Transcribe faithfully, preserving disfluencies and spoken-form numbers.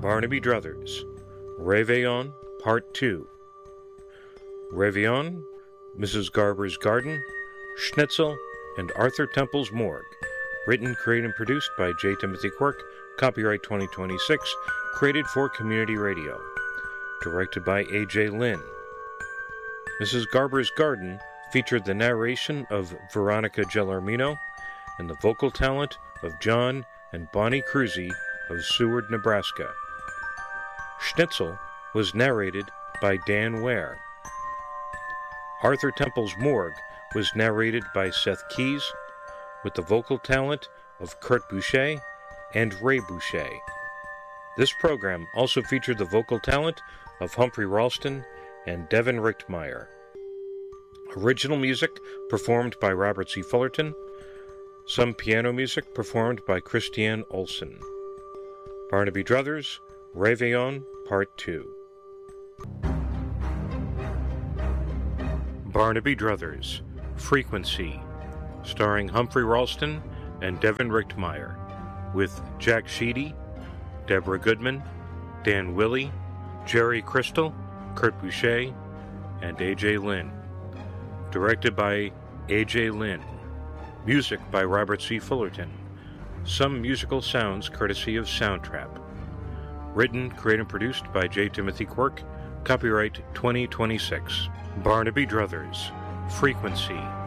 Barnaby Druthers, Réveillon, Part two. Réveillon, Missus Garber's Garden, Schnitzel, and Arthur Temple's Morgue. Written, created, and produced by J. Timothy Quirk. Copyright twenty twenty-six. Created for community radio. Directed by A J. Lynn. Missus Garber's Garden featured the narration of Veronica Gellarmino and the vocal talent of John and Bonnie Cruzy of Seward, Nebraska. Schnitzel was narrated by Dan Ware. Arthur Temple's Morgue was narrated by Seth Keyes, with the vocal talent of Kurt Boucher and Ray Boucher. This program also featured the vocal talent of Humphrey Ralston and Devin Richtmeyer. Original music performed by Robert C. Fullerton. Some piano music performed by Christiane Olson. Barnaby Druthers, Réveillon, Part two. Barnaby Druthers, Frequency, starring Humphrey Ralston and Devin Richtmeyer, with Jack Sheedy, Deborah Goodman, Dan Willey, Jerry Crystal, Kurt Boucher, and A J. Lynn. Directed by A J. Lynn. Music by Robert C. Fullerton. Some musical sounds courtesy of Soundtrap. Written, created, and produced by J. Timothy Quirk. Copyright twenty twenty-six. Barnaby Druthers, Frequency.